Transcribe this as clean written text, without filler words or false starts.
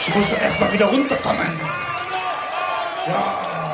Ich muss doch erst mal wieder runterkommen. Ja.